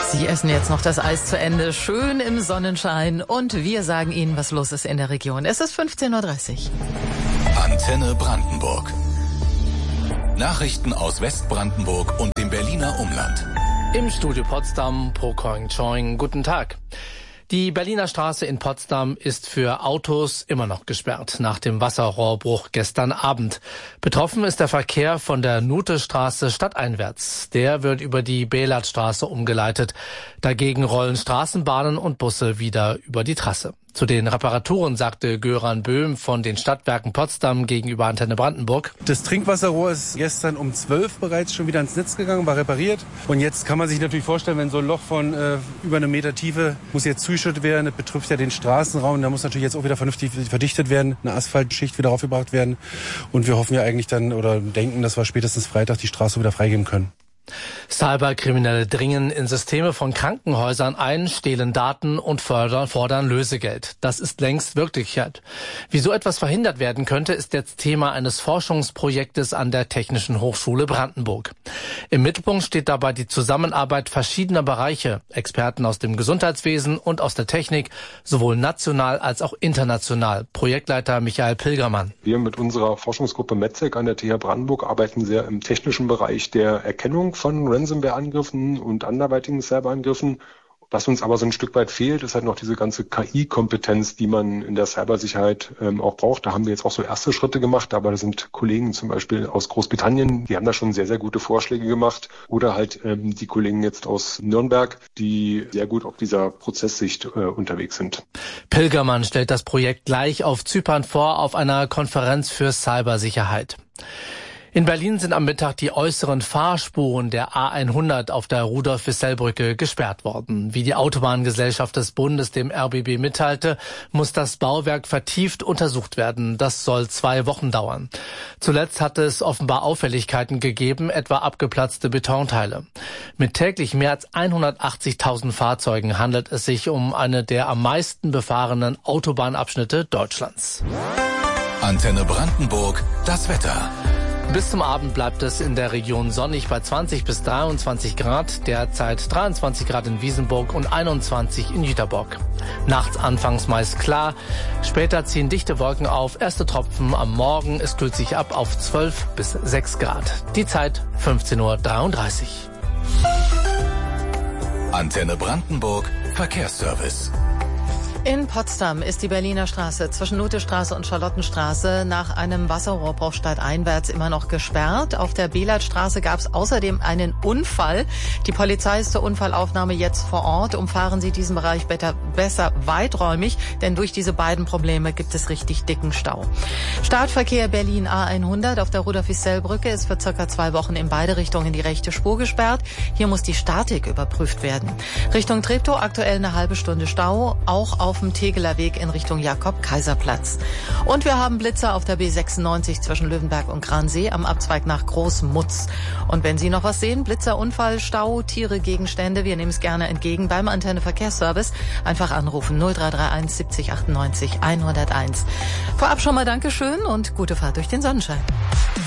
Sie essen jetzt noch das Eis zu Ende, schön im Sonnenschein, und wir sagen Ihnen, was los ist in der Region. Es ist 15:30 Uhr. Antenne Brandenburg. Nachrichten aus Westbrandenburg und dem Berliner Umland. Im Studio Potsdam, Pro Koing Choing, guten Tag. Die Berliner Straße in Potsdam ist für Autos immer noch gesperrt, nach dem Wasserrohrbruch gestern Abend. Betroffen ist der Verkehr von der Nuthestraße stadteinwärts. Der wird über die Belatstraße umgeleitet. Dagegen rollen Straßenbahnen und Busse wieder über die Trasse. Zu den Reparaturen sagte Göran Böhm von den Stadtwerken Potsdam gegenüber Antenne Brandenburg: Das Trinkwasserrohr ist gestern um 12 bereits schon wieder ins Netz gegangen, war repariert. Und jetzt kann man sich natürlich vorstellen, wenn so ein Loch von über einem Meter Tiefe muss jetzt zugeschüttet werden. Das betrifft ja den Straßenraum. Da muss natürlich jetzt auch wieder vernünftig verdichtet werden, eine Asphaltschicht wieder aufgebracht werden. Und wir hoffen ja eigentlich dann oder denken, dass wir spätestens Freitag die Straße wieder freigeben können. Cyberkriminelle dringen in Systeme von Krankenhäusern ein, stehlen Daten und fordern Lösegeld. Das ist längst Wirklichkeit. Wie so etwas verhindert werden könnte, ist jetzt Thema eines Forschungsprojektes an der Technischen Hochschule Brandenburg. Im Mittelpunkt steht dabei die Zusammenarbeit verschiedener Bereiche, Experten aus dem Gesundheitswesen und aus der Technik, sowohl national als auch international. Projektleiter Michael Pilgermann. Wir mit unserer Forschungsgruppe METSEC an der TH Brandenburg arbeiten sehr im technischen Bereich der Erkennung von Ransomware-Angriffen und anderweitigen Cyberangriffen. Was uns aber so ein Stück weit fehlt, ist halt noch diese ganze KI-Kompetenz, die man in der Cybersicherheit auch braucht. Da haben wir jetzt auch so erste Schritte gemacht, aber da sind Kollegen zum Beispiel aus Großbritannien, die haben da schon sehr, sehr gute Vorschläge gemacht. Oder halt die Kollegen jetzt aus Nürnberg, die sehr gut auf dieser Prozesssicht unterwegs sind. Pilgermann stellt das Projekt gleich auf Zypern vor, auf einer Konferenz für Cybersicherheit. In Berlin sind am Mittag die äußeren Fahrspuren der A100 auf der Rudolf-Wissell-Brücke gesperrt worden. Wie die Autobahngesellschaft des Bundes dem RBB mitteilte, muss das Bauwerk vertieft untersucht werden. Das soll 2 Wochen dauern. Zuletzt hatte es offenbar Auffälligkeiten gegeben, etwa abgeplatzte Betonteile. Mit täglich mehr als 180.000 Fahrzeugen handelt es sich um eine der am meisten befahrenen Autobahnabschnitte Deutschlands. Antenne Brandenburg, das Wetter. Bis zum Abend bleibt es in der Region sonnig bei 20 bis 23 Grad, derzeit 23 Grad in Wiesenburg und 21 in Jüterbock. Nachts anfangs meist klar, später ziehen dichte Wolken auf, erste Tropfen am Morgen, es kühlt sich ab auf 12 bis 6 Grad. Die Zeit 15:33 Uhr. Antenne Brandenburg, Verkehrsservice. In Potsdam ist die Berliner Straße zwischen Nuthestraße und Charlottenstraße nach einem Wasserrohrbruch stadteinwärts immer noch gesperrt. Auf der Belatstraße gab es außerdem einen Unfall. Die Polizei ist zur Unfallaufnahme jetzt vor Ort. Umfahren Sie diesen Bereich besser weiträumig, denn durch diese beiden Probleme gibt es richtig dicken Stau. Startverkehr Berlin A100 auf der Rudolf-Wissell-Brücke ist für circa 2 Wochen in beide Richtungen die rechte Spur gesperrt. Hier muss die Statik überprüft werden. Richtung Treptow aktuell eine halbe Stunde Stau, auch auf dem Tegeler Weg in Richtung Jakob-Kaiser-Platz. Und wir haben Blitzer auf der B96 zwischen Löwenberg und Gransee am Abzweig nach Großmutz. Und wenn Sie noch was sehen, Blitzer, Unfall, Stau, Tiere, Gegenstände, wir nehmen es gerne entgegen beim Antenne Verkehrsservice. Einfach anrufen 0331 70 98 101. Vorab schon mal Dankeschön und gute Fahrt durch den Sonnenschein.